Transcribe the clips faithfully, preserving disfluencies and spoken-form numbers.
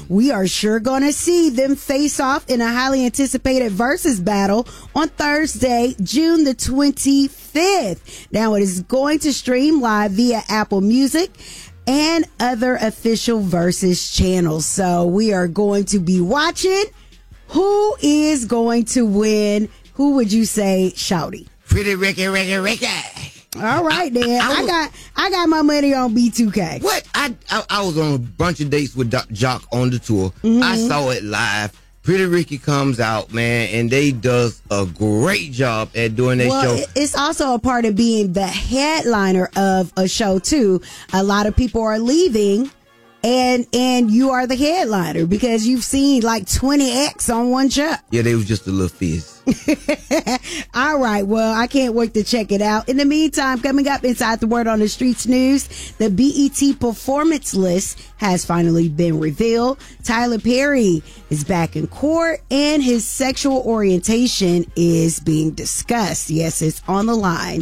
we are sure going to see them face off in a highly anticipated versus battle on Thursday, June the twenty-fifth. Now, it is going to stream live via Apple Music and other official versus channels. So we are going to be watching. Who is going to win? Who would you say, Shouty? Pretty Ricky, Ricky, Ricky. All right, then. I, I, I, I got I got my money on B two K. What? I, I I was on a bunch of dates with Doc Jock on the tour. Mm-hmm. I saw it live. Pretty Ricky comes out, man, and they does a great job at doing that well, show. It's also a part of being the headliner of a show, too. A lot of people are leaving. And and you are the headliner because you've seen like twenty X on one show. Yeah, they was just a little fizz. All right. Well, I can't wait to check it out. In the meantime, coming up inside the Word on the Streets news, the B E T performance list has finally been revealed. Tyler Perry is back in court and his sexual orientation is being discussed. Yes, it's on the line.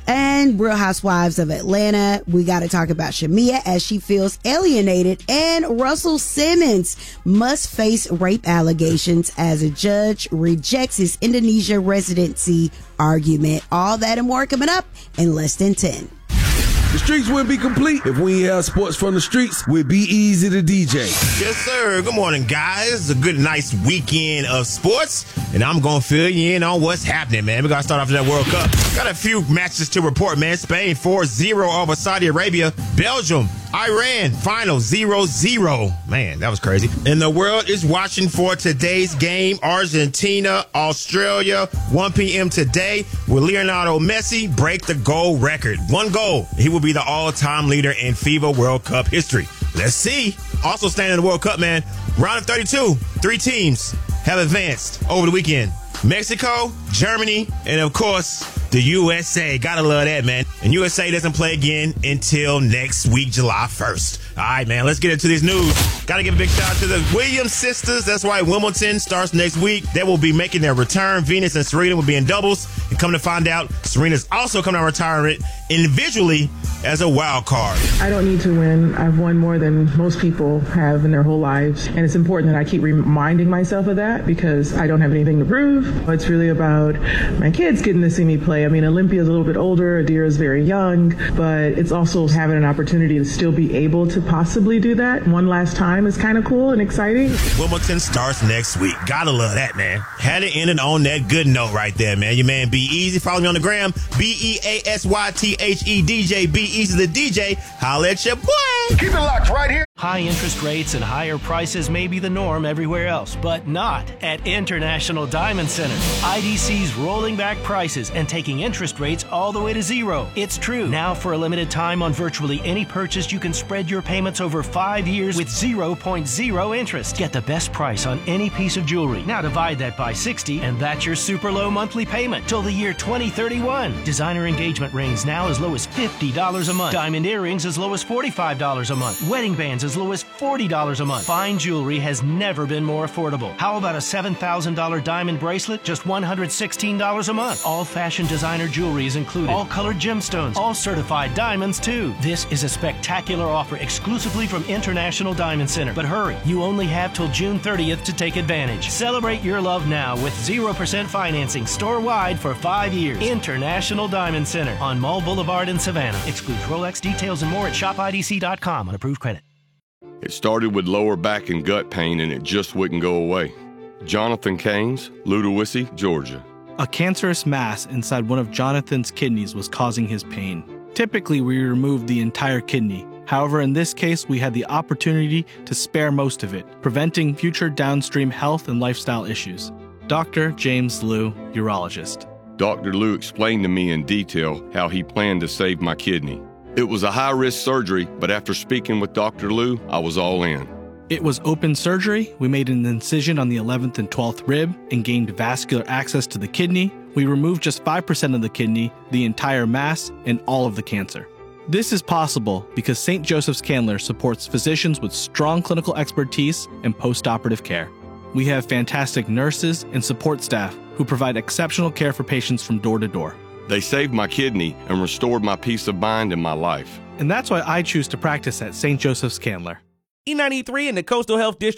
And Real Housewives of Atlanta, we got to talk about Shamia as she feels alienated. And Russell Simmons must face rape allegations as a judge rejects his Indonesia residency argument. All that and more coming up in less than ten. The streets wouldn't be complete if we ain't have sports from the streets with Be Easy the D J. Yes, sir. Good morning, guys. A good, nice weekend of sports, and I'm going to fill you in on what's happening, man. We got to start off with that World Cup. Got a few matches to report, man. Spain four zero over Saudi Arabia. Belgium, Iran, final zero zero. Man, that was crazy. And the world is watching for today's game. Argentina, Australia, one p.m. today. Will Leonardo Messi break the goal record? One goal. He will be the all-time leader in FIFA World Cup history. Let's see. Also staying in the World Cup, man. Round of thirty-two. Three teams have advanced over the weekend. Mexico, Germany, and of course, the U S A. Gotta love that, man. And U S A doesn't play again until next week, July first. All right, man, let's get into this news. Gotta give a big shout out to the Williams sisters. That's right, Wimbledon starts next week. They will be making their return. Venus and Serena will be in doubles. And come to find out, Serena's also coming out retirement individually as a wild card. I don't need to win. I've won more than most people have in their whole lives. And it's important that I keep reminding myself of that because I don't have anything to prove. It's really about my kids getting to see me play. I mean, Olympia's a little bit older, Adira's very young, but it's also having an opportunity to still be able to possibly do that one last time is kind of cool and exciting. Wimbledon starts next week. Gotta love that, man. Had it ended on that good note right there, man. Your man Be Easy. Follow me on the gram. B E A S Y T H E D J. Be Easy the D J. Holla at your boy. Keep it locked right here. High interest rates and higher prices may be the norm everywhere else, but not at International Diamond Center. I D C's rolling back prices and taking interest rates all the way to zero. It's true. Now for a limited time on virtually any purchase, you can spread your payments over five years with zero point zero interest. Get the best price on any piece of jewelry. Now divide that by sixty, and that's your super low monthly payment till the year twenty thirty-one. Designer engagement rings now as low as fifty dollars a month. Diamond earrings as low as forty-five dollars a month. Wedding bands as low as forty dollars a month. Fine jewelry has never been more affordable. How about a seven thousand dollars diamond bracelet, just one hundred sixteen dollars a month? All fashion designer jewelry is included. All colored gemstones. All certified diamonds, too. This is a spectacular offer exclusively from International Diamond Center. But hurry, you only have till June thirtieth to take advantage. Celebrate your love now with zero percent financing store-wide for five years. International Diamond Center on Mall Boulevard in Savannah. Excludes Rolex. Details and more at shop I D C dot com on approved credit. It started with lower back and gut pain, and it just wouldn't go away. Jonathan Keynes, Ludowici, Georgia. A cancerous mass inside one of Jonathan's kidneys was causing his pain. Typically, we remove the entire kidney. However, in this case, we had the opportunity to spare most of it, preventing future downstream health and lifestyle issues. Doctor James Liu, urologist. Doctor Liu explained to me in detail how he planned to save my kidney. It was a high-risk surgery, but after speaking with Doctor Liu, I was all in. It was open surgery. We made an incision on the eleventh and twelfth rib and gained vascular access to the kidney. We removed just five percent of the kidney, the entire mass, and all of the cancer. This is possible because Saint Joseph's Candler supports physicians with strong clinical expertise and post-operative care. We have fantastic nurses and support staff who provide exceptional care for patients from door to door. They saved my kidney and restored my peace of mind in my life. And that's why I choose to practice at Saint Joseph's Candler. E ninety-three and the Coastal Health District